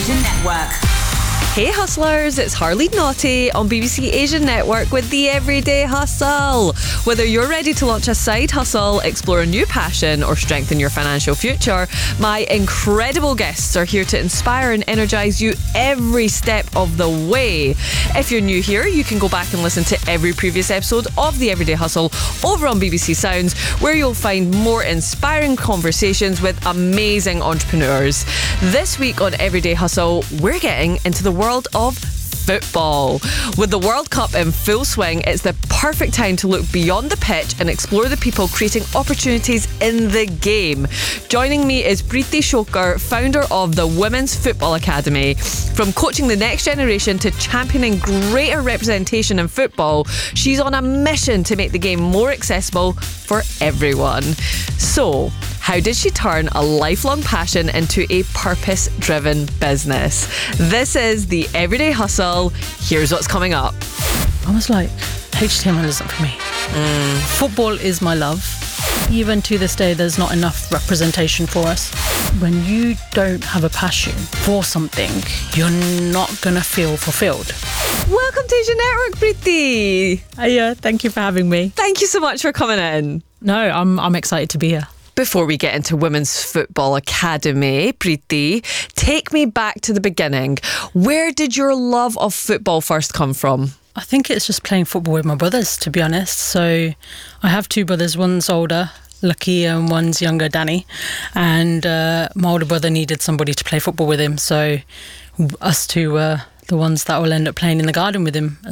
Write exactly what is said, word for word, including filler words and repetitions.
Asian Network. Hey hustlers, it's Harley Naughty on B B C Asian Network with the Everyday Hustle. Whether you're ready to launch a side hustle, explore a new passion, or strengthen your financial future, my incredible guests are here to inspire and energise you every step of the way. If you're new here, you can go back and listen to every previous episode of the Everyday Hustle over on B B C Sounds, where you'll find more inspiring conversations with amazing entrepreneurs. This week on Everyday Hustle, we're getting into the world world of football. With the World Cup in full swing, it's the perfect time to look beyond the pitch and explore the people creating opportunities in the game. Joining me is Preeti Shokar, founder of the Women's Football Academy. From coaching the next generation to championing greater representation in football, she's on a mission to make the game more accessible for everyone. So, how did she turn a lifelong passion into a purpose-driven business? This is the Everyday Hustle. Here's what's coming up. I was like, H T M L isn't for me. Mm. Football is my love. Even to this day, there's not enough representation for us. When you don't have a passion for something, you're not going to feel fulfilled. Welcome to Asian Network, Preeti. Hiya, thank you for having me. Thank you so much for coming in. No, I'm I'm excited to be here. Before we get into Women's Football Academy, Preeti, take me back to the beginning. Where did your love of football first come from? I think it's just playing football with my brothers, to be honest. So I have two brothers, one's older, Lucky, and one's younger, Danny. And uh, my older brother needed somebody to play football with him. So us two were the ones that will end up playing in the garden with him.